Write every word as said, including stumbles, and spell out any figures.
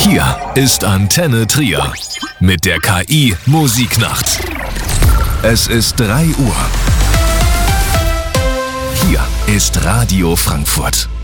Hier ist Antenne Trier mit der K I Musiknacht. Es ist drei Uhr. Hier ist Radio Frankfurt.